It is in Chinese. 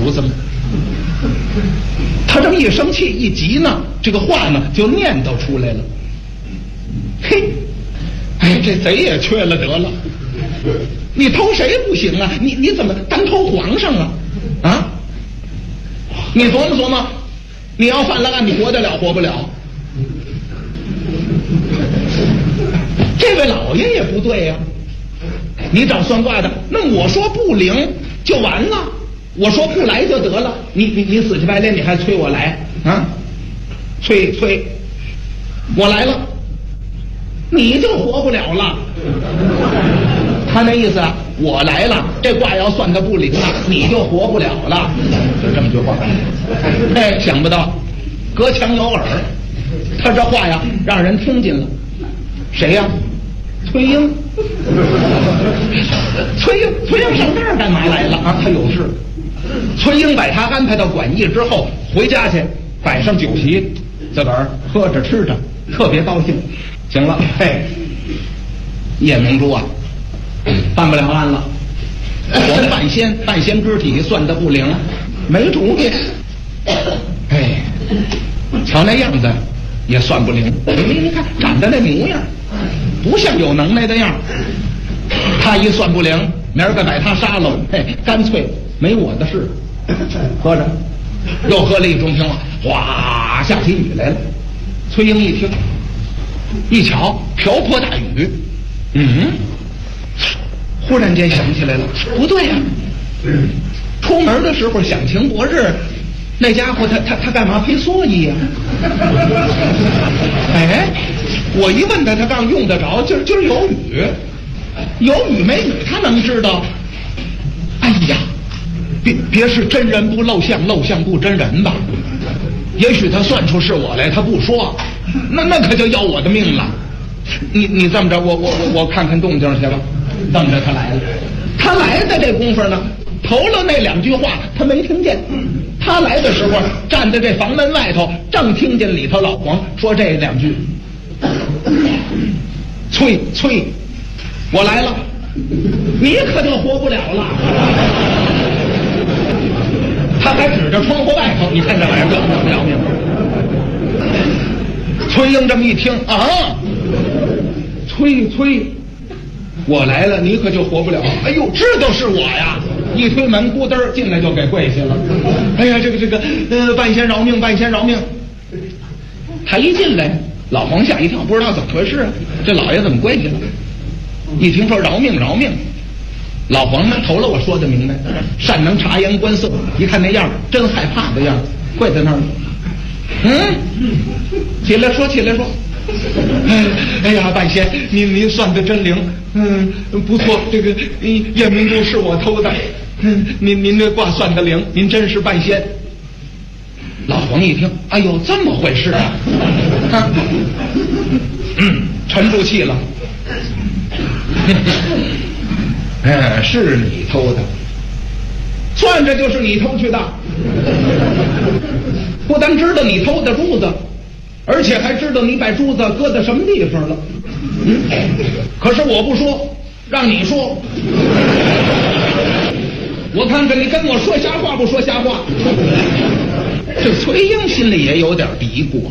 主子吗？他这么一生气一急呢，这个话呢就念叨出来了。嘿，哎，这贼也缺了得了！你偷谁不行啊？你怎么单偷皇上啊？啊？你琢磨琢磨，你要犯了案，你活得了活不了？这位老爷也不对呀、你找算卦的，那我说不灵就完了，我说不来就得了。你死乞白赖，你还催我来啊？催，我来了，你就活不了了。他那意思啊，我来了，这卦要算得不灵了，你就活不了了，就这么句话。哎，想不到隔墙有耳，他这话呀让人听见了。谁呀？崔英。崔英上这儿干嘛来了啊？他有事。崔英把他安排到馆驿之后，回家去摆上酒席，自个儿喝着吃着，特别高兴。行了，嘿，叶明珠啊，办不了案了。我们半仙肢体算得不灵，没主意。哎，瞧那样子也算不灵。你看长得那模样，不像有能耐的样。他一算不灵，明儿个把他杀了，嘿，干脆没我的事。喝着，又喝了一盅瓶了，哗，下起雨来了。崔英一听，一瞧瓢泼大雨，忽然间想起来了，不对呀、出门的时候响晴博日，那家伙他干嘛披蓑衣呀、哎，我一问他刚用得着，今儿有雨，有雨没雨他能知道？哎呀，别是真人不露相，露相不真人吧？也许他算出是我来，他不说，那可就要我的命了。你这么着，我看看动静去吧。等着他来了，他来的这功夫呢，头了那两句话他没听见。他来的时候站在这房门外头，正听见里头老黄说这两句：崔，我来了，你可就活不了了。他还指着窗户外头，你看这玩意儿要不要命？崔英这么一听啊，崔，我来了，你可就活不了。哎呦，知道是我呀！一推门，咕噔进来就给跪下了。哎呀，这个，半仙饶命，半仙饶命！他一进来，老黄吓一跳，不知道怎么回事啊，这老爷怎么跪下了？一听说饶命，老黄呢头了我说的明白，善能察言观色，一看那样真害怕的样子，跪在那儿了。起来说。哎呀，半仙，您算得真灵，不错，这个叶明珠是我偷的，您这卦算得灵，您真是半仙。老黄一听，哎呦，这么回事啊！沉住气了。是你偷的，算着就是你偷去的。不但知道你偷的珠子，而且还知道你把珠子搁在什么地方了。可是我不说，让你说。我看看你跟我说瞎话不说瞎话。这崔英心里也有点嘀咕。